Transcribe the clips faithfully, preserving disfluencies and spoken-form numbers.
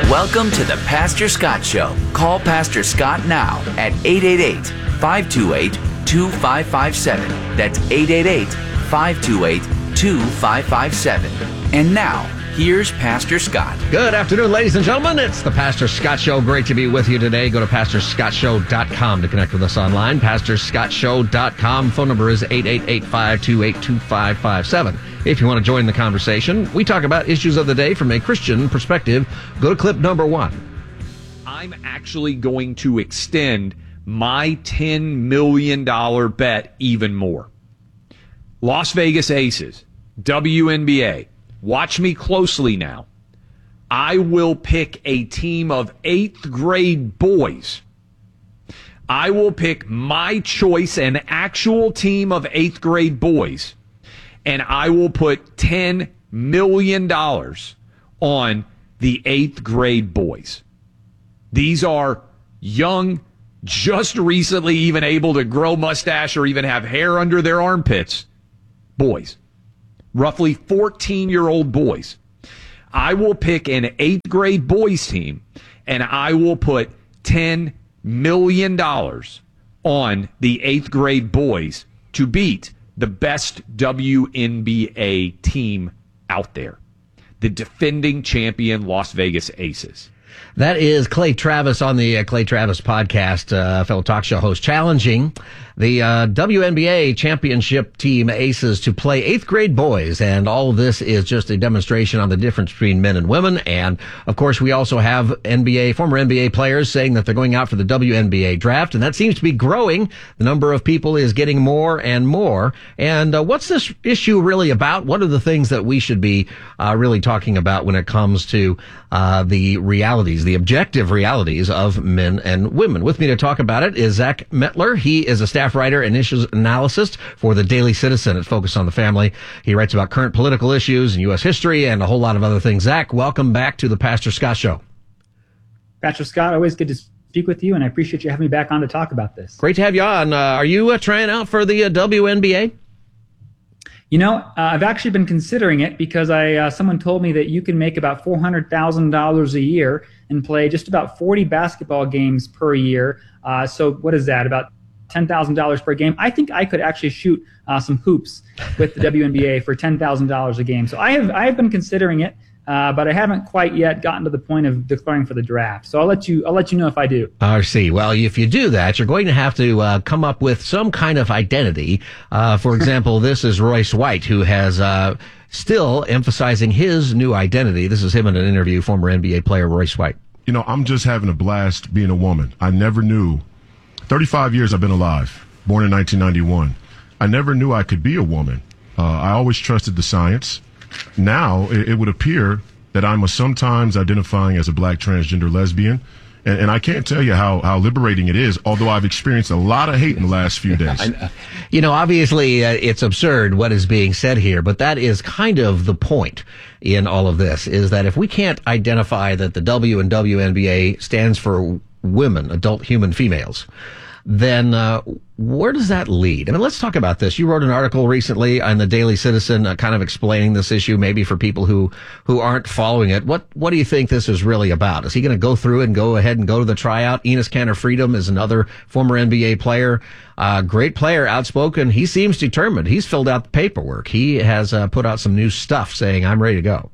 Welcome to the Pastor Scott Show. Call Pastor Scott now at eight eight eight, five two eight, two five five seven. That's eight eight eight, five two eight, two five five seven. And now, here's Pastor Scott. Good afternoon, ladies and gentlemen. It's the Pastor Scott Show. Great to be with you today. Go to pastor scott show dot com to connect with us online. pastor scott show dot com. Phone number is eight eight eight, five two eight, two five five seven. If you want to join the conversation, we talk about issues of the day from a Christian perspective. Go to clip number one. I'm actually going to extend my ten million dollars bet even more. Las Vegas Aces, W N B A. Watch me closely now. I will pick a team of eighth grade boys. I will pick my choice, an actual team of eighth grade boys, and I will put ten million dollars on the eighth grade boys. These are young, just recently even able to grow mustache or even have hair under their armpits boys. Roughly fourteen-year-old boys. I will pick an eighth grade boys team, and I will put ten million dollars on the eighth grade boys to beat the best W N B A team out there, the defending champion Las Vegas Aces. That is Clay Travis on the uh, Clay Travis podcast, uh, fellow talk show host, challenging the uh, W N B A championship team Aces to play eighth grade boys. And all of this is just a demonstration on the difference between men and women. And of course, we also have N B A, former N B A players saying that they're going out for the W N B A draft. And that seems to be growing. The number of people is getting more and more. And uh, what's this issue really about? What are the things that we should be uh, really talking about when it comes to uh, the realities, the objective realities of men and women? With me to talk about it is Zach Metler. He is a staff writer and issues analyst for the Daily Citizen at Focus on the Family. He writes about current political issues and U S history and a whole lot of other things. Zach, welcome back to the Pastor Scott Show. Pastor Scott, always good to speak with you, and I appreciate you having me back on to talk about this. Great to have you on. Uh, are you uh, trying out for the uh, W N B A? You know, uh, I've actually been considering it because I uh, someone told me that you can make about four hundred thousand dollars a year and play just about forty basketball games per year. Uh, so what is that, about ten thousand dollars per game? I think I could actually shoot uh, some hoops with the W N B A for ten thousand dollars a game. So I have I have been considering it, uh, but I haven't quite yet gotten to the point of declaring for the draft. So I'll let you I'll let you know if I do. I see. Well, if you do that, you're going to have to uh, come up with some kind of identity. Uh, for example, this is Royce White, who has uh, still emphasizing his new identity. This is him in an interview, former N B A player Royce White. You know, I'm just having a blast being a woman. I never knew. thirty-five years I've been alive, born in nineteen ninety-one. I never knew I could be a woman. Uh, I always trusted the science. Now it, it would appear that I'm a sometimes identifying as a black transgender lesbian. And, and I can't tell you how, how liberating it is, although I've experienced a lot of hate in the last few days. You know, obviously, uh, it's absurd what is being said here, but that is kind of the point in all of this, is that if we can't identify that the W in W N B A stands for women, adult human females, then uh, where does that lead? I mean, let's talk about this. You wrote an article recently on the Daily Citizen uh, kind of explaining this issue, maybe for people who, who aren't following it. What what do you think this is really about? Is he going to go through and go ahead and go to the tryout? Enes Kanter Freedom is another former N B A player, uh, great player, outspoken. He seems determined. He's filled out the paperwork. He has uh, put out some new stuff saying, I'm ready to go.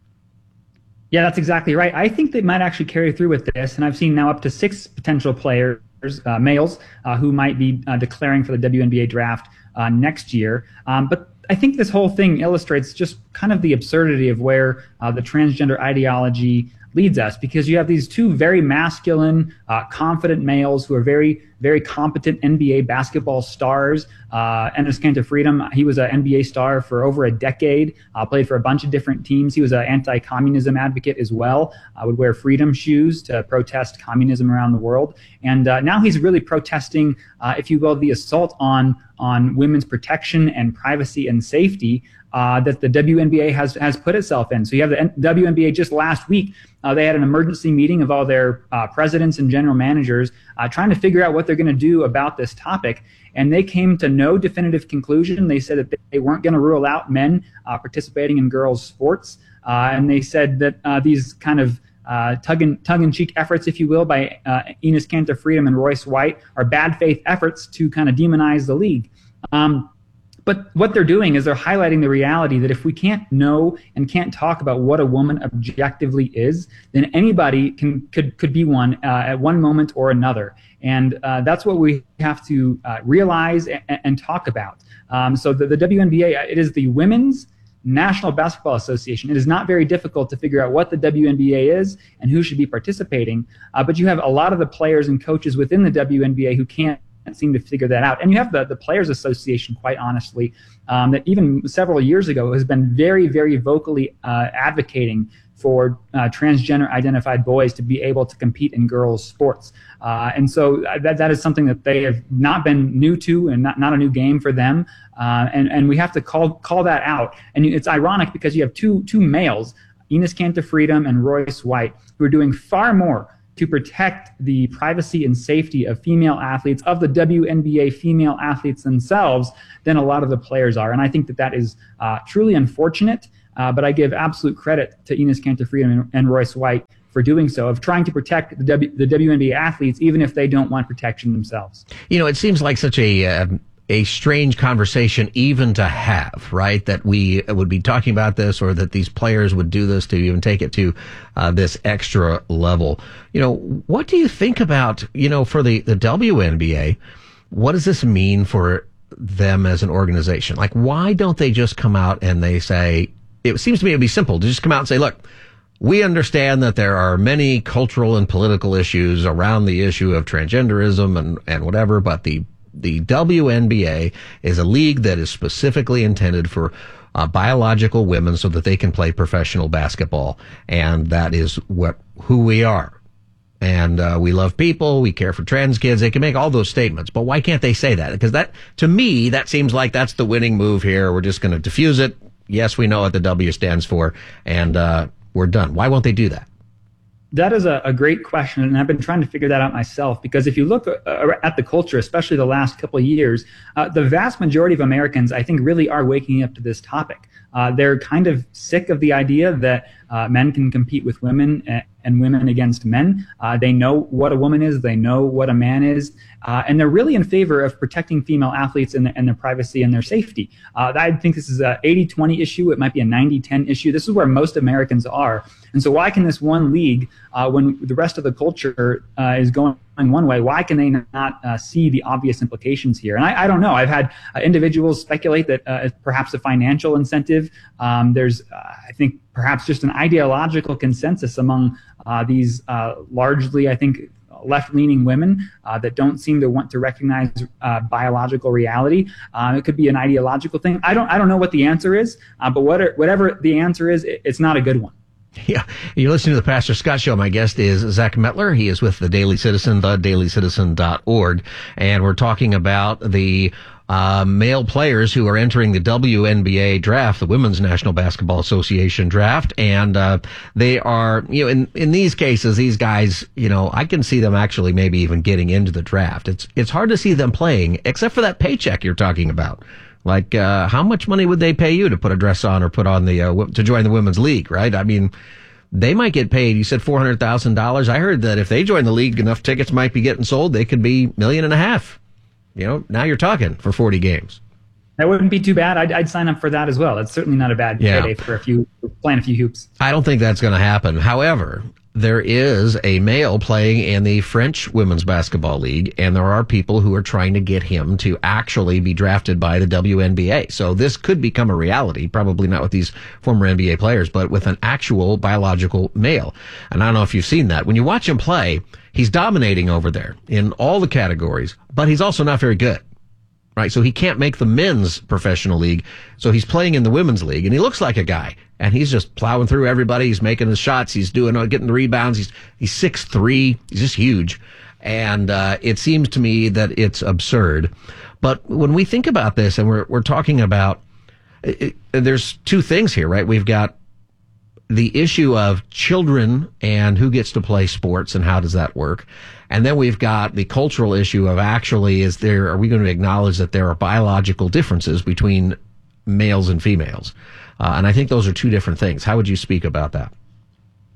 Yeah, that's exactly right. I think they might actually carry through with this, and I've seen now up to six potential players, uh, males, uh, who might be uh, declaring for the W N B A draft uh, next year. Um, but I think this whole thing illustrates just kind of the absurdity of where uh, the transgender ideology leads us, because you have these two very masculine, uh, confident males who are very, very competent N B A basketball stars. Uh, Enes Kanter Freedom, he was an N B A star for over a decade, uh, played for a bunch of different teams. He was an anti-communism advocate as well, uh, would wear freedom shoes to protest communism around the world. And uh, now he's really protesting, uh, if you will, the assault on, on women's protection and privacy and safety Uh, that the W N B A has has put itself in. So you have the N- W N B A just last week, uh, they had an emergency meeting of all their uh, presidents and general managers uh, trying to figure out what they're going to do about this topic. And they came to no definitive conclusion. They said that they weren't going to rule out men uh, participating in girls' sports. Uh, and they said that uh, these kind of uh, tug-in, tongue-in-cheek efforts, if you will, by uh, Enes Kanter Freedom and Royce White are bad faith efforts to kind of demonize the league. Um, But what they're doing is they're highlighting the reality that if we can't know and can't talk about what a woman objectively is, then anybody can could could be one uh, at one moment or another. And uh, that's what we have to uh, realize and, and talk about. Um, so the, the W N B A, it is the Women's National Basketball Association. It is not very difficult to figure out what the W N B A is and who should be participating. Uh, but you have a lot of the players and coaches within the W N B A who can't seem to figure that out. And you have the, the Players Association, quite honestly, um, that even several years ago has been very, very vocally uh, advocating for uh, transgender identified boys to be able to compete in girls' sports. Uh, and so that that is something that they have not been new to and not, not a new game for them. Uh, and, and we have to call call that out. And it's ironic because you have two two males, Enes Kanter Freedom and Royce White, who are doing far more to protect the privacy and safety of female athletes, of the W N B A female athletes themselves, than a lot of the players are. And I think that that is uh, truly unfortunate, uh, but I give absolute credit to Enes Kanter Freedom and, and Royce White for doing so, of trying to protect the, w, the W N B A athletes, even if they don't want protection themselves. You know, it seems like such a... Uh... a strange conversation even to have, right? That we would be talking about this, or that these players would do this to even take it to uh, this extra level. You know, what do you think about, you know, for the, the W N B A, what does this mean for them as an organization? Like, why don't they just come out and they say, it seems to me it would be simple to just come out and say, look, we understand that there are many cultural and political issues around the issue of transgenderism and, and whatever, but the The W N B A is a league that is specifically intended for uh, biological women so that they can play professional basketball. And that is what who we are. And uh, we love people. We care for trans kids. They can make all those statements. But why can't they say that? Because that, to me, that seems like that's the winning move here. We're just going to diffuse it. Yes, we know what the W stands for. And uh, we're done. Why won't they do that? That is a, a great question, and I've been trying to figure that out myself, because if you look uh, at the culture, especially the last couple of years, uh, the vast majority of Americans, I think, really are waking up to this topic. Uh, they're kind of sick of the idea that uh, men can compete with women and, and women against men. Uh, they know what a woman is. They know what a man is. Uh, and they're really in favor of protecting female athletes and, and their privacy and their safety. Uh, I think this is a eighty twenty issue. It might be a ninety ten issue. This is where most Americans are. And so why can this one league, uh, when the rest of the culture uh, is going one way, why can they not uh, see the obvious implications here? And I, I don't know. I've had uh, individuals speculate that uh, perhaps a financial incentive. Um, there's, uh, I think, perhaps just an ideological consensus among uh, these uh, largely, I think, left-leaning women uh, that don't seem to want to recognize uh, biological reality. Uh, it could be an ideological thing. I don't. I don't know what the answer is, uh, but what, whatever the answer is, it, it's not a good one. Yeah, you're listening to the Pastor Scott Show. My guest is Zach Metler. He is with the Daily Citizen, the daily citizen dot org, and we're talking about the uh, male players who are entering the W N B A draft, the Women's National Basketball Association draft, and uh, they are, you know, in in these cases, these guys, you know, I can see them actually maybe even getting into the draft. It's it's hard to see them playing, except for that paycheck you're talking about. Like, uh, how much money would they pay you to put a dress on or put on the, uh, to join the women's league, right? I mean, they might get paid. You said four hundred thousand dollars. I heard that if they join the league, enough tickets might be getting sold. They could be million and a half. You know, now you're talking for forty games. That wouldn't be too bad. I'd, I'd sign up for that as well. That's certainly not a bad yeah. payday for a few, playing a few hoops. I don't think that's going to happen. However, there is a male playing in the French Women's Basketball League, and there are people who are trying to get him to actually be drafted by the W N B A. So this could become a reality, probably not with these former N B A players, but with an actual biological male. And I don't know if you've seen that. When you watch him play, he's dominating over there in all the categories, but he's also not very good. Right, so he can't make the men's professional league, so he's playing in the women's league, and he looks like a guy, and he's just plowing through everybody. He's making his shots, he's doing, getting the rebounds. He's he's six three, he's just huge, and uh, it seems to me that it's absurd. But when we think about this, and we're we're talking about, it, it, there's two things here, right? We've got the issue of children and who gets to play sports and how does that work. And then we've got the cultural issue of actually, is there, are we going to acknowledge that there are biological differences between males and females? Uh, and I think those are two different things. How would you speak about that?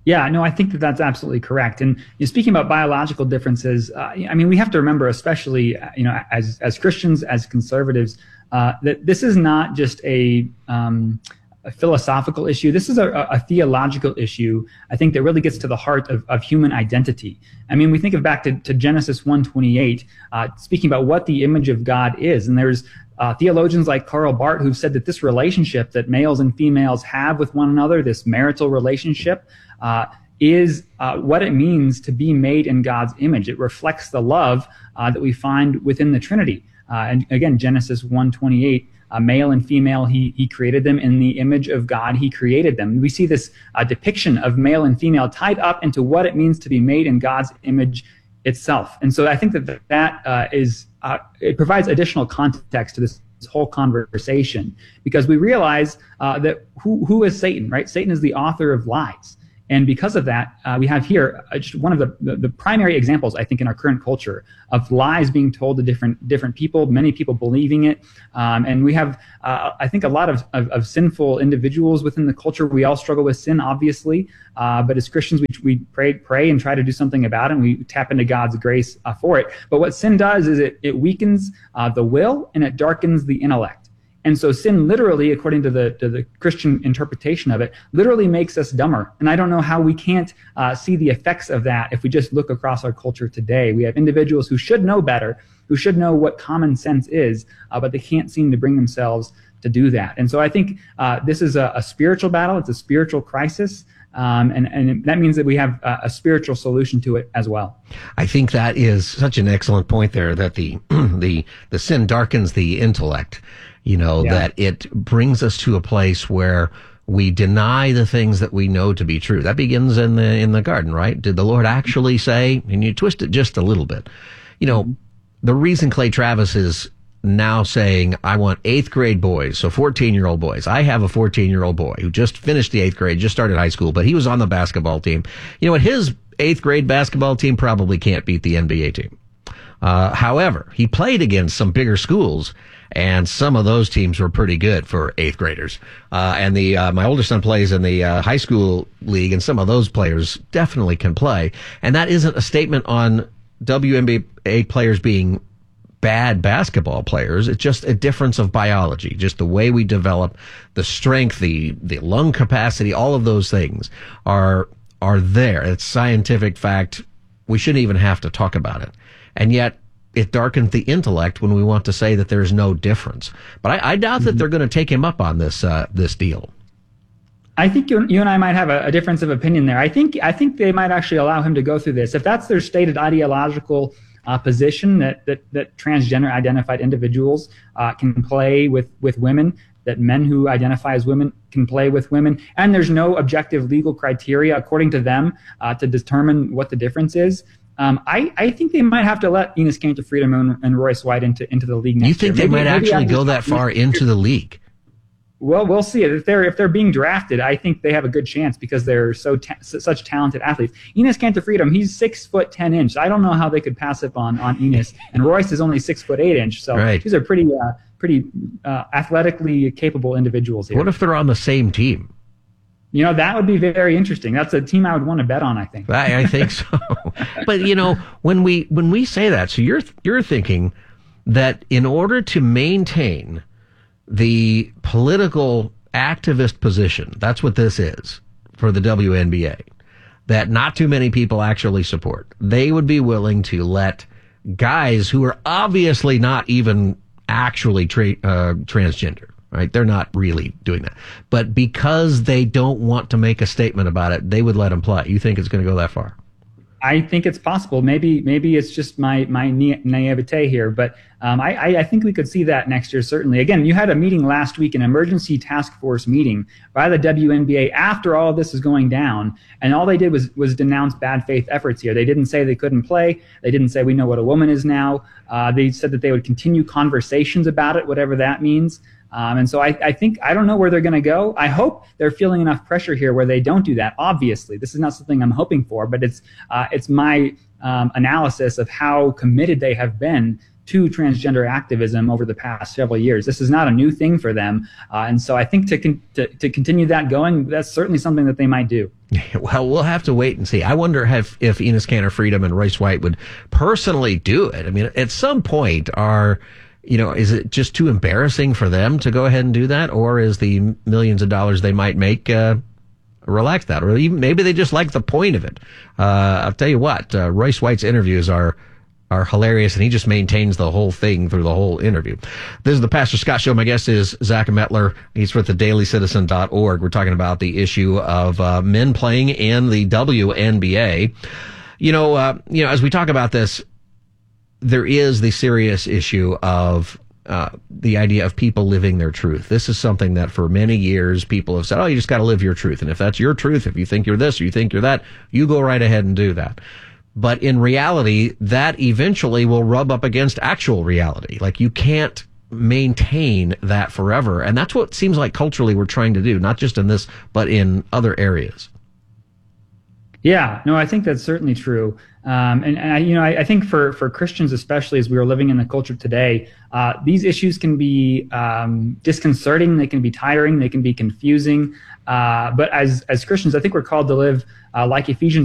Yeah, no, I think that that's absolutely correct. And you know, speaking about biological differences, uh, I mean, we have to remember, especially you know, as as Christians, as conservatives, uh, that this is not just a, um, a philosophical issue. This is a, a theological issue. I think that really gets to the heart of, of human identity. I mean, we think of back to, to Genesis one twenty-eight, uh, speaking about what the image of God is, and there's Uh, theologians like Karl Barth who've said that this relationship that males and females have with one another, this marital relationship, uh, is uh, what it means to be made in God's image. It reflects the love uh, that we find within the Trinity. Uh, and again, Genesis one twenty-eight, uh, male and female, he, he created them in the image of God. He created them. We see this uh, depiction of male and female tied up into what it means to be made in God's image itself. And so I think that that uh, is, uh, it provides additional context to this, this whole conversation, because we realize uh, that who, who is Satan, right? Satan is the author of lies. And because of that, uh, we have here uh, just one of the, the, the primary examples, I think, in our current culture of lies being told to different different people, many people believing it. Um, and we have, uh, I think, a lot of, of, of sinful individuals within the culture. We all struggle with sin, obviously. Uh, but as Christians, we, we pray, pray and try to do something about it, and we tap into God's grace uh, for it. But what sin does is it, it weakens uh, the will and it darkens the intellect. And so sin literally, according to the to the Christian interpretation of it, literally makes us dumber. And I don't know how we can't uh, see the effects of that if we just look across our culture today. We have individuals who should know better, who should know what common sense is, uh, but they can't seem to bring themselves to do that. And so I think uh, this is a, a spiritual battle. It's a spiritual crisis. Um, and, and that means that we have a, a spiritual solution to it as well. I think that is such an excellent point there, that the the the sin darkens the intellect. You know, yeah. that it brings us to a place where we deny the things that we know to be true. That begins in the in the garden, right? Did the Lord actually say? And you twist it just a little bit. You know, the reason Clay Travis is now saying, I want eighth grade boys, so fourteen-year-old boys. I have a fourteen-year-old boy who just finished the eighth grade, just started high school, but he was on the basketball team. You know what? His eighth grade basketball team probably can't beat the N B A team. Uh, however, he played against some bigger schools, and some of those teams were pretty good for eighth graders. Uh, and the uh, my older son plays in the uh, high school league, and some of those players definitely can play. And that isn't a statement on W N B A players being bad basketball players. It's just a difference of biology, just the way we develop, the strength, the the lung capacity, all of those things are are there. It's scientific fact. We shouldn't even have to talk about it. And yet it darkens the intellect when we want to say that there's no difference. But I, I doubt mm-hmm. that they're going to take him up on this uh, this deal. I think you, you and I might have a, a difference of opinion there. I think I think they might actually allow him to go through this. If that's their stated ideological uh, position, that, that, that transgender identified individuals uh, can play with, with women, that men who identify as women can play with women, and there's no objective legal criteria, according to them, uh, to determine what the difference is. Um, I, I think they might have to let Enes Kanter Freedom and, and Royce White into into the league next year. You think year. they maybe, might maybe actually go that far into the league? Well, we'll see. If they're if they're being drafted, I think they have a good chance because they're so ta- such talented athletes. Enes Kanter Freedom, he's six foot ten inch. I don't know how they could pass up on on Enes, and Royce is only six foot eight inch. So right. these are pretty uh, pretty uh, athletically capable individuals here. What if they're on the same team? You know, that would be very interesting. That's a team I would want to bet on, I think. I, I think so. But, you know, when we when we say that, so you're you're thinking that in order to maintain the political activist position, that's what this is for the W N B A, that not too many people actually support. They would be willing to let guys who are obviously not even actually tra- uh, transgender, right? They're not really doing that. But because they don't want to make a statement about it, they would let them play. You think it's going to go that far? I think it's possible. Maybe maybe it's just my my naivete here, but um, I, I think we could see that next year, certainly. Again, you had a meeting last week, an emergency task force meeting by the W N B A after all of this is going down, and all they did was was denounce bad faith efforts here. They didn't say they couldn't play. They didn't say we know what a woman is now. Uh, they said that they would continue conversations about it, whatever that means. Um, and so I, I think, I don't know where they're going to go. I hope they're feeling enough pressure here where they don't do that. Obviously, this is not something I'm hoping for, but it's uh, it's my um, analysis of how committed they have been to transgender activism over the past several years. This is not a new thing for them. Uh, and so I think to, con- to to continue that going, that's certainly something that they might do. Well, we'll have to wait and see. I wonder if, if Enes Kanter Freedom and Royce White would personally do it. I mean, at some point, are, you know, is it just too embarrassing for them to go ahead and do that? Or is the millions of dollars they might make, uh, relax that? Or even maybe they just like the point of it. Uh, I'll tell you what, uh, Royce White's interviews are, are hilarious, and he just maintains the whole thing through the whole interview. This is the Pastor Scott Show. My guest is Zach Mettler. He's with the daily citizen dot org. We're talking about the issue of uh, men playing in the W N B A. You know, uh, you know, as we talk about this, there is the serious issue of uh, the idea of people living their truth. This is something that for many years people have said, oh, you just got to live your truth. And if that's your truth, if you think you're this or you think you're that, you go right ahead and do that. But in reality, that eventually will rub up against actual reality. Like, you can't maintain that forever. And that's what seems like culturally we're trying to do, not just in this, but in other areas. Yeah, no, I think that's certainly true. Um, and, and I, you know, I, I think for, for Christians, especially as we are living in the culture today, uh, these issues can be um, disconcerting. They can be tiring. They can be confusing. Uh, but as as Christians, I think we're called to live uh, like Ephesians